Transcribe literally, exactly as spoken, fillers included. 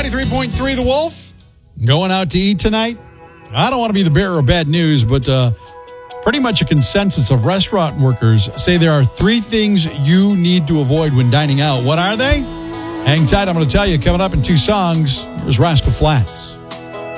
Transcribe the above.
ninety-three point three The Wolf. Going out to eat tonight? I don't want to be the bearer of bad news, but uh, pretty much a consensus of restaurant workers say there are three things you need to avoid when dining out. What are they? Hang tight. I'm going to tell you coming up in two songs. There's Rascal Flatts.